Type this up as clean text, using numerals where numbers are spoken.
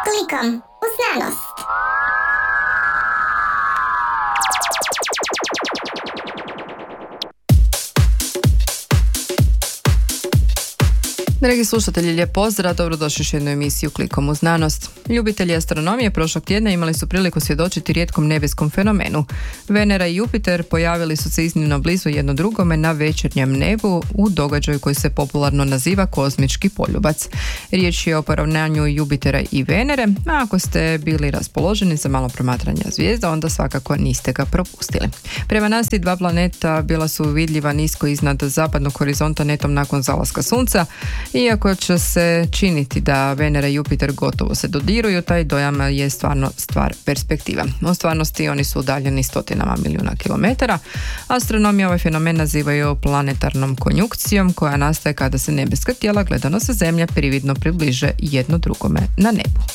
Klikom u znanost. Dragi slušatelji, lijep pozdrav, dobrodošli u jednu emisiju Klikom u znanost. Ljubitelji astronomije prošlog tjedna imali su priliku svjedočiti rijetkom nebeskom fenomenu. Venera i Jupiter pojavili su se iznimno blizu jedno drugome na večernjem nebu u događaju koji se popularno naziva kozmički poljubac. Riječ je o poravnanju Jupitera i Venere, a ako ste bili raspoloženi za malo promatranja zvijezda, onda svakako niste ga propustili. Prema nasi dva planeta bila su vidljiva nisko iznad zapadnog horizonta netom nakon zalaska Sunca. Iako će se činiti da Venera i Jupiter gotovo se dodiruju, taj dojam je stvarno stvar perspektive. U stvarnosti oni su udaljeni stotinama milijuna kilometara. Astronomija ovaj fenomen nazivaju planetarnom konjunkcijom koja nastaje kada se nebeska tijela gledano sa Zemlje prividno približe jedno drugome na nebu.